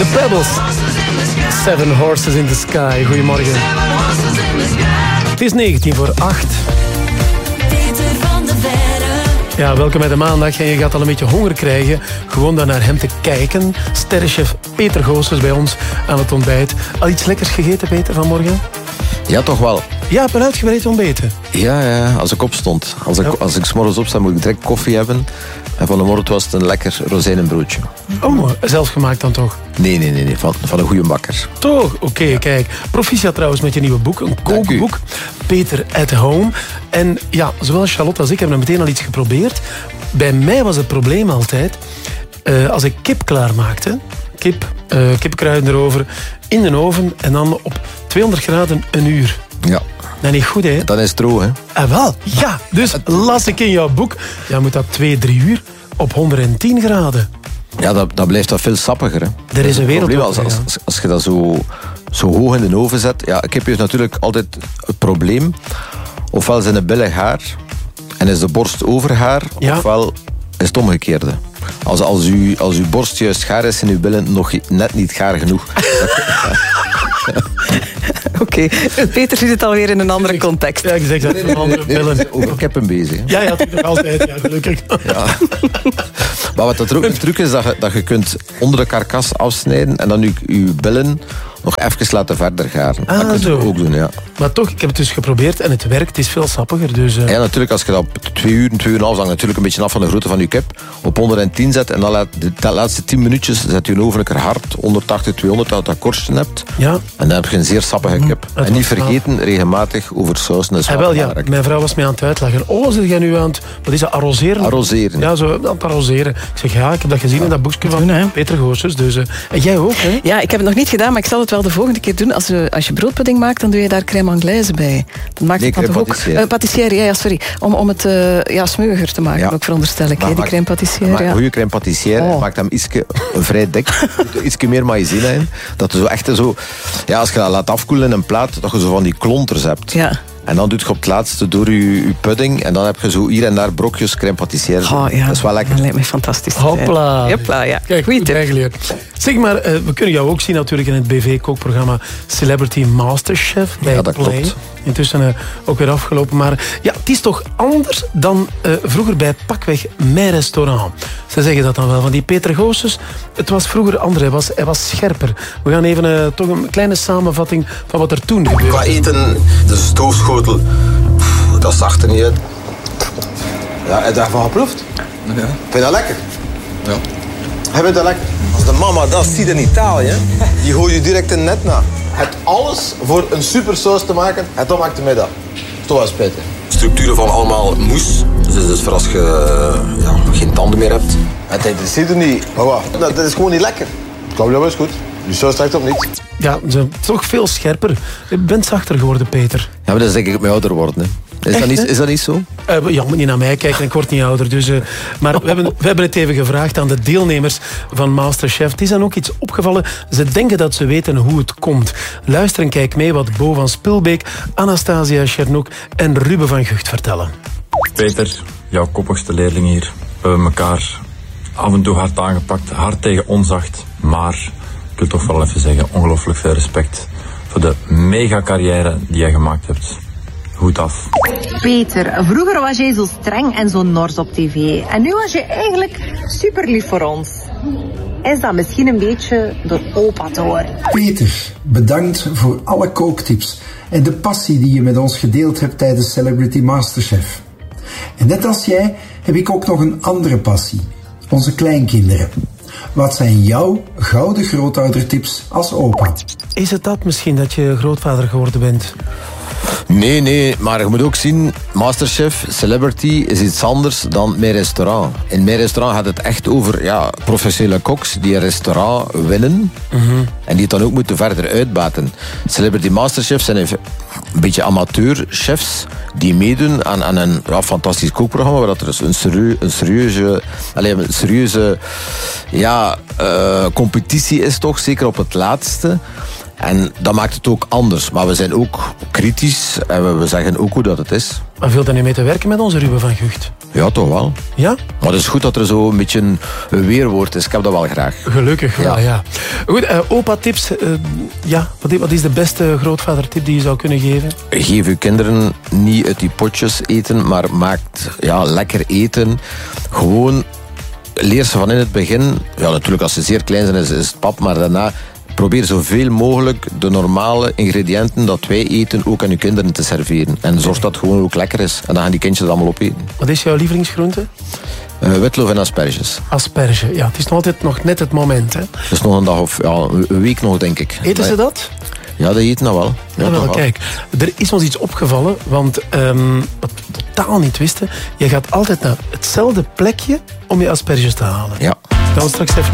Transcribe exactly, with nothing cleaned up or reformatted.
The Pebbles. Seven Horses in the Sky. Goedemorgen. Het is negentien voor acht. Ja, welkom bij de maandag. En je gaat al een beetje honger krijgen. Gewoon dan naar hem te kijken. Sterrenchef Peter Goossens bij ons aan het ontbijt. Al iets lekkers gegeten, Peter, vanmorgen? Ja, toch wel. Ja, ik ben uitgebreid ontbeten. Ja, ja, als ik opstond. Als ik, als ik 's morgens opsta, moet ik direct koffie hebben. En van de morgen was het een lekker rozijnenbroodje. Oh, zelf gemaakt dan toch? Nee, nee, nee, nee van, van een goede bakker. Toch? Oké, okay, ja. Kijk. Proficiat trouwens met je nieuwe boek. Een kookboek. Peter at Home. En ja, zowel Charlotte als ik hebben meteen al iets geprobeerd. Bij mij was het probleem altijd... Uh, als ik kip klaarmaakte... Kip, uh, kipkruiden erover, in de oven en dan op tweehonderd graden een uur. Ja. Dat is niet goed, hè? Dat is trouw, hè? Ah, wel, ja. Dus las ik in jouw boek... Ja, moet dat twee, drie uur op honderdtien graden. Ja, dat, dat blijft dat veel sappiger, hè? Er is een wereld als, als, als, als je dat zo, zo hoog in de oven zet... Ja, kip heeft natuurlijk altijd het probleem. Ofwel zijn de billen gaar en is de borst overgaar, ja. Ofwel is het omgekeerde. Als, als, u, als uw borst juist gaar is, zijn uw billen nog net niet gaar genoeg. Oké, okay. Peter ziet het alweer in een andere context. Ja, ik zeg dat in andere billen. Nee, over kippen bezig. Hè? Ja, ja, dat nog altijd, ja, gelukkig. Ja. Maar wat dat ook een truc is, dat je, dat je kunt onder de karkas afsnijden en dan je, je billen nog even laten verder garen. Ah, dat kun je zo. ook doen, ja. Maar toch, ik heb het dus geprobeerd en het werkt. Het is veel sappiger. Dus, uh... Ja, natuurlijk, als je dat op twee uur, twee uur en een half, hangt natuurlijk een beetje af van de grootte van je kip, op honderdtien zet en dan laat, de, de laatste tien minuutjes zet je een oven lekker hard, honderdtachtig, tweehonderd, dat je dat korstje hebt. Ja. En dan heb je een zeer sappige kip. Mm, en niet vergeten, gaaf. Regelmatig over sausen en ja, wel, ja. Mijn vrouw was mij aan het uitleggen. Oh, zit jij nu aan het... Wat is dat, arroseren? Arroseren. Ja, zo aan het arroseren. Ik zeg, ja, ik heb dat gezien ja. in dat boekje van doen, Peter Goossens. Dus, uh, en jij ook, hè? Ja, ik heb het nog niet gedaan, maar ik zal het wel de volgende keer doen. Als je, als je broodpudding maakt, dan doe je daar crème anglaise bij. Dan maakt nee, het dan toch ook... Uh, patissière, ja, ja, sorry. Om, om het uh, ja, smeuiger te maken, ja. ook veronderstel ik. Hè, die crème patissière. Een ja. goede crème patissière oh. maakt hem ietsje vrij dik. Ietsje meer maïzena in. Dat je zo echt zo... Ja, als je dat laat afkoelen in een plaat, dat je zo van die klonters hebt. Ja. En dan doe je op het laatste door je, je pudding. En dan heb je zo hier en daar brokjes crème patissière. Oh, ja. Dat is wel lekker. Dat lijkt me fantastisch. Hopla. Hopla, ja. Kijk, goed bijgeleerd. Zeg maar, uh, we kunnen jou ook zien natuurlijk in het B V-kookprogramma Celebrity Masterchef. Bij ja, dat Play. klopt. Intussen uh, ook weer afgelopen. Maar ja, het is toch anders dan uh, vroeger bij pakweg Mijn Restaurant. Ze zeggen dat dan wel. Van die Peter Goossens, het was vroeger anders. Hij was, hij was scherper. We gaan even uh, toch een kleine samenvatting van wat er toen gebeurde. Qua eten, de stoofschotel, pff, dat zag er niet uit. Ja, heb je daarvan geproefd? Ja. Vind je dat lekker? Ja. Heb je dat lekker? Als de mama dat ziet in Italië, die gooit je direct in net na. Het alles voor een supersaus te maken en dan maakt de middag. Toch wel spijtig. Structuren van allemaal moes. Dus, dus voor als je ja, geen tanden meer hebt. Het interesseert er niet. Maar wat? Dat, dat is gewoon niet lekker. Claudia is goed. Die saus trekt op niets. Ja, ze zijn toch veel scherper. Je bent zachter geworden, Peter. Ja, maar dat is denk ik met ouder worden. Hè. Is, dat niet, is dat niet zo? Uh, ja, moet niet naar mij kijken, ik word niet ouder. Dus, uh, maar we hebben, we hebben het even gevraagd aan de deelnemers van Masterchef. Het is dan ook iets opgevallen. Ze denken dat ze weten hoe het komt. Luister en kijk mee wat Bo van Spilbeek, Anastasia Chernouk en Ruben van Gucht vertellen. Peter, jouw koppigste leerling hier. We hebben elkaar af en toe hard aangepakt, hard tegen onzacht. Maar ik wil toch wel even zeggen, ongelooflijk veel respect voor de mega carrière die jij gemaakt hebt. Goed af. Peter, vroeger was jij zo streng en zo nors op tv. En nu was je eigenlijk super lief voor ons. Is dat misschien een beetje door opa te horen? Peter, bedankt voor alle kooktips en de passie die je met ons gedeeld hebt tijdens Celebrity Masterchef. En net als jij heb ik ook nog een andere passie. Onze kleinkinderen. Wat zijn jouw gouden grootoudertips als opa? Is het dat misschien dat je grootvader geworden bent? Nee, nee, maar je moet ook zien, Masterchef, Celebrity is iets anders dan Mijn Restaurant. In Mijn Restaurant gaat het echt over ja, professionele koks die een restaurant winnen mm-hmm. en die het dan ook moeten verder uitbaten. Celebrity Masterchef zijn een beetje amateurchefs die meedoen aan, aan een ja, fantastisch kookprogramma waar dat er dus een, serieu, een serieuze, allez, een serieuze ja, uh, competitie is toch, zeker op het laatste. En dat maakt het ook anders. Maar we zijn ook kritisch en we zeggen ook hoe dat het is. Maar viel daar nu mee te werken met onze Ruben van Gucht? Ja, toch wel. Ja? Maar het is goed dat er zo een beetje een weerwoord is. Ik heb dat wel graag. Gelukkig wel, ja. Ja. Goed, uh, opa-tips. Uh, ja, wat, wat is de beste grootvadertip die je zou kunnen geven? Geef uw kinderen niet uit die potjes eten, maar maakt ja, lekker eten. Gewoon leer ze van in het begin. Ja, natuurlijk als ze zeer klein zijn is, is het pap, maar daarna probeer zoveel mogelijk de normale ingrediënten dat wij eten ook aan uw kinderen te serveren. En zorg dat het gewoon ook lekker is. En dan gaan die kindjes het allemaal opeten. Wat is jouw lievelingsgroente? Uh, witloof en asperges. Asperge, ja. Het is nog altijd nog net het moment, hè? Dat is nog een dag of ja, een week nog, denk ik. Eten ze dat? Ja, die eten dat wel. Ja, Ja, wel, toch wel. kijk. Er is ons iets opgevallen, want um, wat we totaal niet wisten, je gaat altijd naar hetzelfde plekje om je asperges te halen. Ja. Gaan we straks even